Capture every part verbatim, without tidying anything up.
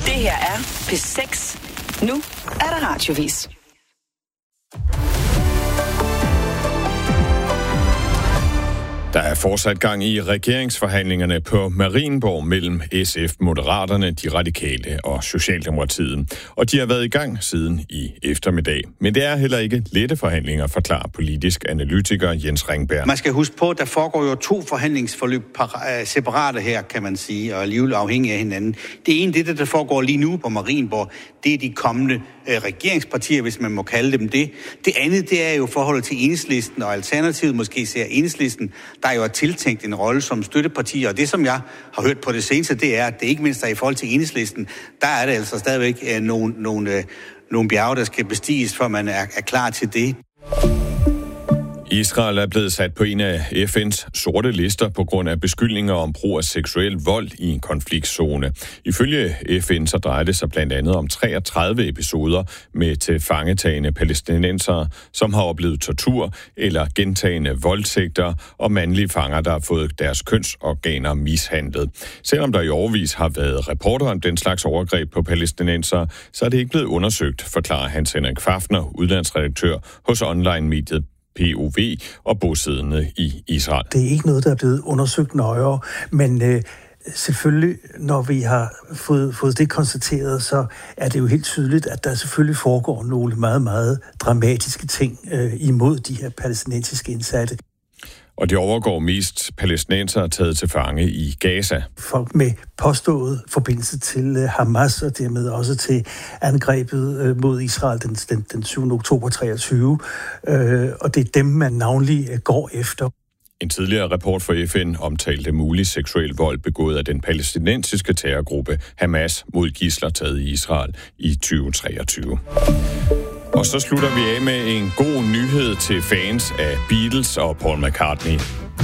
Det her er P seks. Nu er der radiovis. Der er fortsat gang i regeringsforhandlingerne på Marienborg mellem S F, Moderaterne, De Radikale og Socialdemokratiet. Og de har været i gang siden i eftermiddag. Men det er heller ikke lette forhandlinger, forklarer politisk analytiker Jens Ringberg. Man skal huske på, at der foregår jo to forhandlingsforløb separate her, kan man sige, og alligevel afhængige af hinanden. Det ene, det der foregår lige nu på Marienborg, det er de kommende øh, regeringspartier, hvis man må kalde dem det. Det andet, det er jo forholdet til Enhedslisten, og Alternativet måske ser Enhedslisten, der jo er tiltænkt en rolle som støtteparti, og det, som jeg har hørt på det seneste, det er, at det ikke mindst er i forhold til Enhedslisten, der er det altså stadigvæk øh, nogle, nogle, øh, nogle bjerge, der skal bestiges, for man er, er klar til det. Israel er blevet sat på en af F N's sorte lister på grund af beskyldninger om brug af seksuel vold i en konfliktzone. Ifølge F N så drejer det sig blandt andet om treogtredive episoder med tilfangetagende palæstinensere, som har oplevet tortur eller gentagende voldtægter og mandlige fanger, der har fået deres kønsorganer mishandlet. Selvom der i årevis har været rapporter om den slags overgreb på palæstinensere, så er det ikke blevet undersøgt, forklarer Hans Henrik Fafner, udlandsredaktør hos online-mediet P O V og bosiddende i Israel. Det er ikke noget, der er blevet undersøgt nøjere, men øh, selvfølgelig, når vi har fået, fået det konstateret, så er det jo helt tydeligt, at der selvfølgelig foregår nogle meget, meget dramatiske ting øh, imod de her palæstinensiske indsatte. Og det overgår mest palæstinensere taget til fange i Gaza. Folk med påstået forbindelse til Hamas, og dermed også til angrebet mod Israel den, den, den syvende oktober treogtyve. Øh, og det er dem, man navnlig går efter. En tidligere rapport fra F N omtalte mulig seksuel vold begået af den palæstinensiske terrorgruppe Hamas mod gidsler taget i Israel i tyve treogtyve. Og så slutter vi af med en god nyhed til fans af Beatles og Paul McCartney.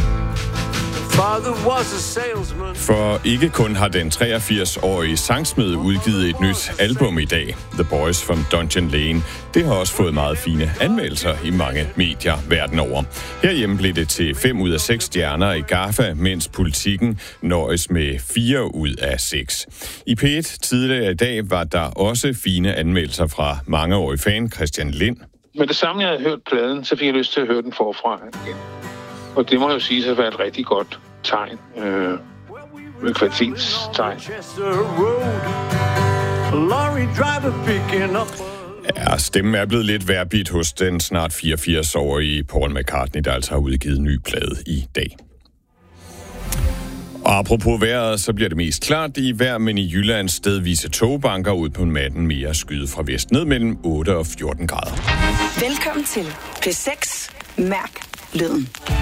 For ikke kun har den treogfirs-årige sangsmed udgivet et nyt album i dag, The Boys from Dungeon Lane. Det har også fået meget fine anmeldelser i mange medier verden over. Herhjemme blev det til fem ud af seks stjerner i GAFFA, mens Politikken nøjes med fire ud af seks. I P et tidligere i dag var der også fine anmeldelser fra mangeårig fan Christian Lind. Med det samme, jeg havde hørt pladen, så fik jeg lyst til at høre den forfra igen. Og det må jo sige at være et rigtig godt tegn. Øh, et kvalitetstegn. Ja, stemmen er blevet lidt vejrbit hos den snart fireogfirs-årige Paul McCartney, der altså har udgivet en ny plade i dag. Og apropos vejret, så bliver det mest klart i vejr, men i Jylland stedvise togbanker ud på natten mere skyde fra vest ned mellem otte og fjorten grader. Velkommen til P seks. Mærk lyden.